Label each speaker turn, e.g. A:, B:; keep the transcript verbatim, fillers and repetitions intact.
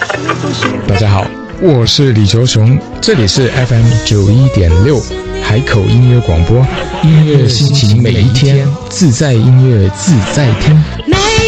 A: 大家好，我是李卓雄，这里是 F M 九一点六海口音乐广播，音乐心情每一天，自在音乐自在听。
B: 没